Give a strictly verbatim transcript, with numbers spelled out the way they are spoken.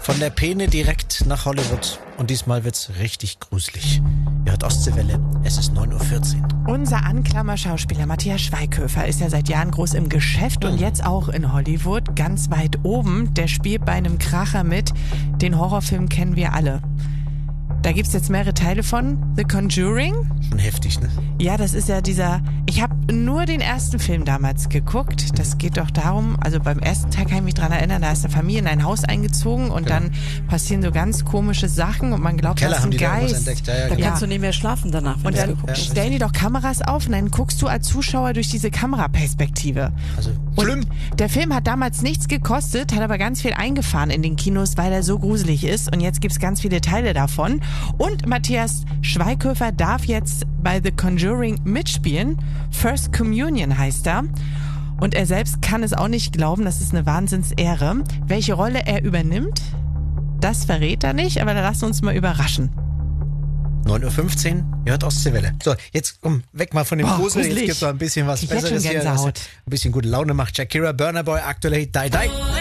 Von der Peene direkt nach Hollywood. Und diesmal wird's richtig gruselig. Ihr hört Ostseewelle, es ist neun Uhr vierzehn. Unser Anklammer-Schauspieler Matthias Schweighöfer ist ja seit Jahren groß im Geschäft und jetzt auch in Hollywood, ganz weit oben. Der spielt bei einem Kracher mit. Den Horrorfilm kennen wir alle. Da gibt's jetzt mehrere Teile von. The Conjuring. Schon heftig, ne? Ja, das ist ja dieser... Ich habe nur den ersten Film damals geguckt. Das geht doch darum, also beim ersten Teil kann ich mich dran erinnern, da ist eine Familie in ein Haus eingezogen und Genau. dann passieren so ganz komische Sachen und man glaubt, Keller das ist haben ein die da irgendwas Geist. entdeckt. Ja, ja, Da genau. kannst du nicht mehr schlafen danach, wenn Und du dann geguckt hast. stellen die doch Kameras auf und dann guckst du als Zuschauer durch diese Kameraperspektive. Also Und schlimm. der Film hat damals nichts gekostet, hat aber ganz viel eingefahren in den Kinos, weil er so gruselig ist. Und jetzt gibt's ganz viele Teile davon. Und Matthias Schweighöfer darf jetzt bei The Conjuring mitspielen. First Communion heißt er. Und er selbst kann es auch nicht glauben, das ist eine Wahnsinnsehre. Welche Rolle er übernimmt, das verrät er nicht, aber da lassen wir uns mal überraschen. neun Uhr fünfzehn, ihr hört Ostseewelle. So, jetzt komm, weg mal von dem Boah, Grusel. Jetzt gruselig. gibt's noch ein bisschen was Ich hätte Besseres schon hier, was Gänsehaut. ein bisschen gute Laune macht. Shakira, Burna Boy, aktuell Die Die.